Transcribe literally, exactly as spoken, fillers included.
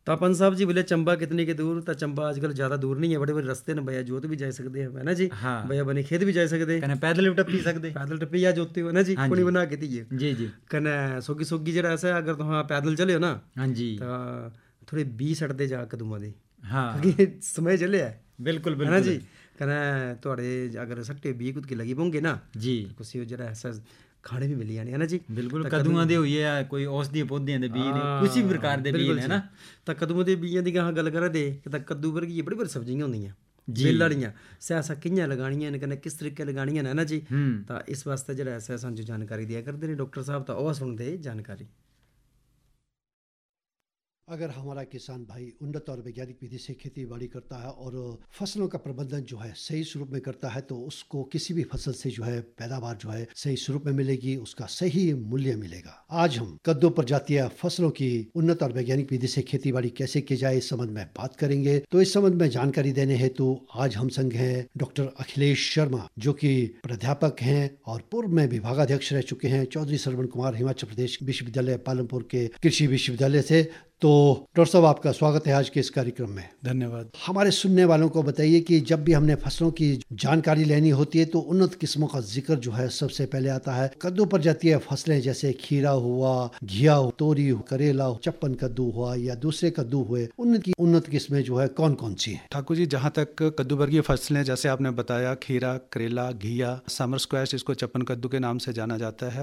ਤਾਂ ਪੰਜ ਸਾਹਿਬ ਜੀ ਬੋਲੇ ਚੰਬਾ ਕਿਤਨੀ ਕੇ ਦੂਰ, ਤਾਂ ਚੰਬਾ ਅੱਜ ਕੱਲ੍ਹ ਜ਼ਿਆਦਾ ਦੂਰ ਨਹੀਂ ਹੈ, ਬੜੇ ਬੜੇ ਰਸਤੇ ਨੇ ਭਈਆ, ਜੋਤ ਵੀ ਜਾ ਸਕਦੇ ਹੈ ਨਾ ਜੀ, ਭਈਆ ਬਨੇ ਖੇਤ ਵੀ ਜਾ ਸਕਦੇ, ਕਨੇ ਪੈਦਲ ਵੀ ਟੱਪੀ ਸਕਦੇ, पैदल टप्पी या जोते हो ना जी, कुनी बना के दिए जी जी। कने सोगी सोगी जरा ऐसा अगर तुम पैदल चले हो ना, हाँ जी, तो थोड़े बीस अड़ते जा कदूमा दे, हाँ क्योंकि समय चले है, बिल्कुल है ना बिल्कुल जी। कने थोड़े अगर सट्टे बीस कुद की लगी पोंगे ना जी, कुछ जरा ऐसा खाने भी मिल जाने, है ना जी। बिल्कुल कद्दूआं दे होई है, कोई औषधि पौधे दे बीज ने, किसी भी प्रकार दे बीज है ना, ਤਾਂ ਕਦੂ ਦੇ ਬੀਜਾਂ ਦੀ ਗਾਂ ਗੱਲ ਕਰਾਂ ਦੇ ਤਾਂ ਕੱਦੂ ਵਰਗੀ ਬੜੀ ਬੜੀ ਸਬਜ਼ੀਆਂ ਹੁੰਦੀਆਂ ਬੇਲ ਵਾਲੀਆਂ, ਸਿਆਸਾ ਕਿੰਨੀਆਂ ਲਗਾਣੀਆਂ ਨੇ, ਕਹਿੰਦੇ ਕਿਸ ਤਰੀਕੇ ਲਗਾਣੀਆਂ ਨੇ ਨਾ ਜੀ। ਤਾਂ ਇਸ ਵਾਸਤੇ ਜਿਹੜਾ ਐਸਾ ਸਾਨੂੰ ਜਾਣਕਾਰੀ ਦਿਆ ਕਰਦੇ ਨੇ ਡਾਕਟਰ ਸਾਹਿਬ, ਤਾਂ ਉਹ ਸੁਣਦੇ ਜਾਣਕਾਰੀ। अगर हमारा किसान भाई उन्नत और वैज्ञानिक विधि से खेती बाड़ी करता है और फसलों का प्रबंधन जो है सही स्वरूप में करता है, तो उसको किसी भी फसल से जो है पैदावार जो है सही स्वरूप में मिलेगी, उसका सही मूल्य मिलेगा। आज हम कद्दू प्रजातीय फसलों की उन्नत और वैज्ञानिक विधि से खेती बाड़ी कैसे की जाए इस संबंध में बात करेंगे। तो इस संबंध में जानकारी देने हेतु आज हम संग हैं डॉक्टर अखिलेश शर्मा, जो कि प्राध्यापक हैं और पूर्व में विभागाध्यक्ष रह चुके हैं चौधरी श्रवण कुमार हिमाचल प्रदेश विश्वविद्यालय पालमपुर के कृषि विश्वविद्यालय से। तो डॉक्टर साहब आपका स्वागत है आज के इस कार्यक्रम में। धन्यवाद। हमारे सुनने वालों को बताइए कि जब भी हमने फसलों की जानकारी लेनी होती है तो उन्नत किस्मों का जिक्र जो है सबसे पहले आता है। कद्दू प्रजातीय फसलें जैसे खीरा हुआ, घिया हो, तोरी हो, करेला हो, चप्पन कद्दू हुआ या दूसरे कद्दू हुए, उनकी उन्नत किस्में जो है कौन कौन सी हैं? ठाकुर जी, जहाँ तक कद्दू वर्गीय फसलें जैसे आपने बताया, खीरा, करेला, घिया, समर स्क्वैश, इसको चप्पन कद्दू के नाम से जाना जाता है,